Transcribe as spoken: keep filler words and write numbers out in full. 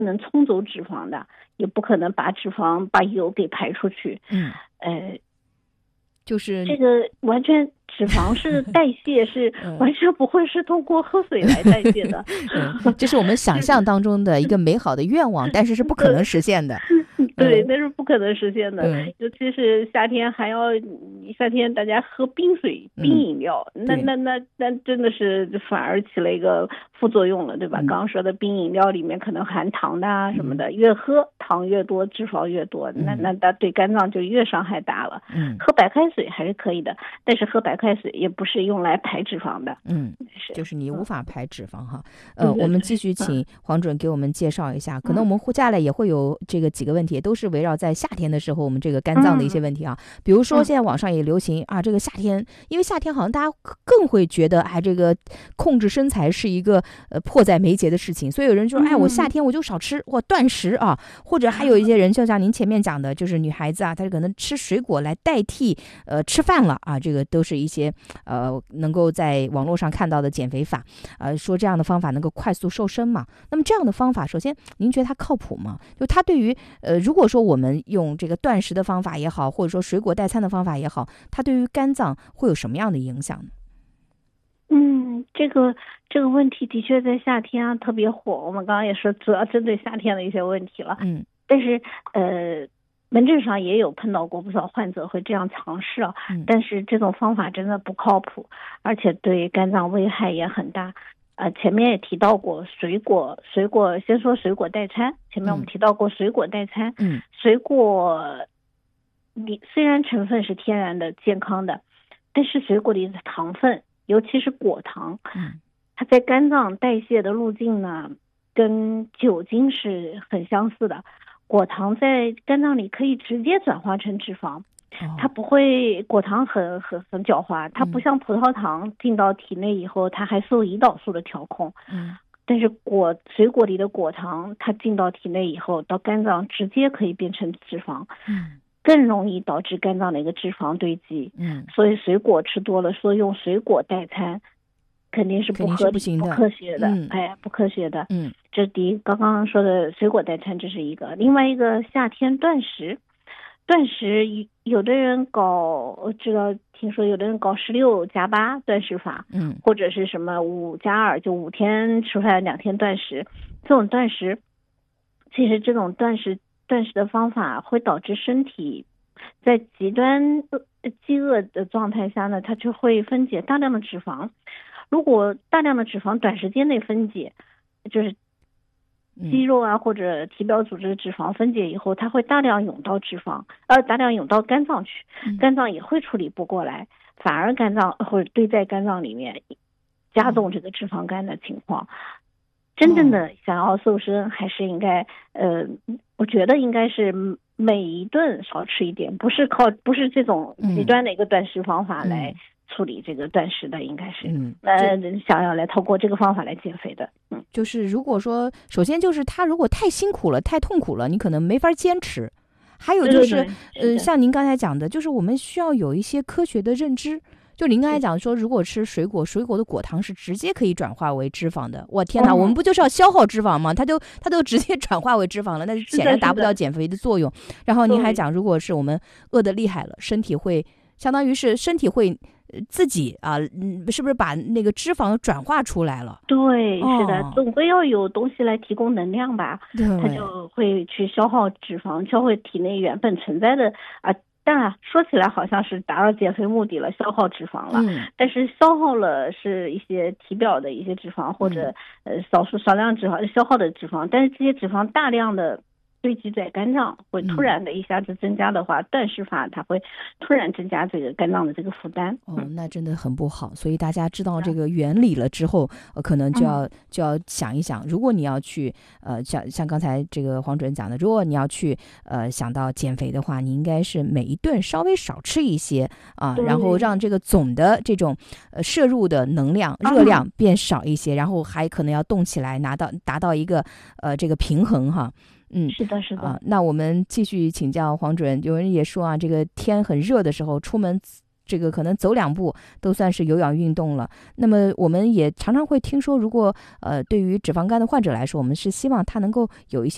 能冲走脂肪的，也不可能把脂肪把油给排出去。 嗯， 呃， 就是这个完全脂肪是代谢是完全不会是通过喝水来代谢的。 嗯，这是我们想象当中的一个美好的愿望，但是是不可能实现的。 对，那是不可能实现的。 嗯， 尤其是夏天，还要夏天大家喝冰水、冰饮料， 嗯、 那那那那真的是反而起了一个副作用了，对吧？嗯、刚刚说的冰饮料里面可能含糖的啊什么的，嗯、越喝糖越多，脂肪越多，那那那对肝脏就越伤害大了。 嗯， 喝白开水还是可以的，但是喝白开水也不是用来排脂肪的。 嗯， 是就是你无法排脂肪哈。 嗯、 呃，我们继续请黄主任给我们介绍一下，嗯、可能我们接下来也会有这个几个问题，都是围绕在夏天的时候我们这个肝脏的一些问题啊。嗯、比如说现在网上也流行啊，这个夏天，因为夏天好像大家更会觉得哎，这个控制身材是一个呃迫在眉睫的事情，所以有人就说哎，我夏天我就少吃或断食啊，或者还有一些人就像您前面讲的，就是女孩子啊，她可能吃水果来代替呃吃饭了啊，这个都是一些呃能够在网络上看到的减肥法，呃说这样的方法能够快速瘦身嘛。那么这样的方法，首先您觉得它靠谱吗？就它对于呃如果说我们用这个断食的方法也好，或者说水果代餐的方法也好，它对于肝脏会有什么样的影响呢？ 嗯，这个这个问题的确在夏天啊特别火，我们刚刚也说主要针对夏天的一些问题了。 嗯， 但是呃门诊上也有碰到过不少患者会这样尝试啊， 嗯、 但是这种方法真的不靠谱，而且对肝脏危害也很大。呃，前面也提到过水果，水果先说水果代餐，前面我们提到过水果代餐， 嗯， 水果里虽然成分是天然的、健康的，但是水果里的糖分，尤其是果糖， 嗯， 它在肝脏代谢的路径呢，跟酒精是很相似的。果糖在肝脏里可以直接转化成脂肪，它不会，果糖很很很狡猾，它不像葡萄糖进到体内以后，它还受胰岛素的调控。 嗯， 但是果水果里的果糖，它进到体内以后，到肝脏直接可以变成脂肪。 嗯， 更容易导致肝脏的一个脂肪堆积。 嗯， 所以水果吃多了，说用水果代餐，肯定是不合理、不, 不科学的。 嗯、 哎，不科学的。 嗯， 这是第一，刚刚说的水果代餐，这是一个。另外一个，夏天断食。断食有的人搞，我知道听说有的人搞十六加八断食法， 嗯， 或者是什么五加二，就五天吃饭两天断食。这种断食，其实这种断食断食的方法会导致身体在极端饥饿的状态下呢，它就会分解大量的脂肪。如果大量的脂肪短时间内分解，就是肌肉啊或者体表组织的脂肪分解以后，它会大量涌到脂肪，呃，大量涌到肝脏去，肝脏也会处理不过来，反而肝脏或者堆在肝脏里面，加重这个脂肪肝的情况。真正的想要瘦身，还是应该，呃，我觉得应该是每一顿少吃一点，不是靠不是这种极端的一个断食方法来处理这个断食的，应该是， 嗯， 呃，想要来透过这个方法来减肥的，嗯， 就是如果说，首先就是他如果太辛苦了、太痛苦了，你可能没法坚持。还有就是， 对对对呃，像您刚才讲的，就是我们需要有一些科学的认知。就您刚才讲说，如果吃水果，水果的果糖是直接可以转化为脂肪的。我天哪， 哦、 我们不就是要消耗脂肪吗？它就它都直接转化为脂肪了，那显然达不到减肥的作用。然后您还讲，如果是我们饿得厉害了，身体会相当于是身体会自己啊，嗯，是不是把那个脂肪转化出来了？ 对， 哦、 是的，总归要有东西来提供能量吧，它就会去消耗脂肪，消耗体内原本存在的啊。当然说起来好像是达到减肥目的了，消耗脂肪了， 嗯， 但是消耗了是一些体表的一些脂肪，或者呃少数少量脂肪消耗的脂肪，但是这些脂肪大量的堆积在肝脏，会突然的一下子增加的话，嗯、断食法它会突然增加这个肝脏的这个负担。 哦，那真的很不好。所以大家知道这个原理了之后，呃、可能就要、嗯、就要想一想，如果你要去呃像像刚才这个黄主任讲的，如果你要去呃想到减肥的话，你应该是每一顿稍微少吃一些啊，然后让这个总的这种呃摄入的能量热量变少一些，嗯、然后还可能要动起来，拿到达到一个呃这个平衡哈。嗯， 是的，是的。 啊，那我们继续请教黄主任。有人也说啊，这个天很热的时候，出门这个可能走两步都算是有氧运动了。那么我们也常常会听说，如果呃对于脂肪肝的患者来说，我们是希望他能够有一些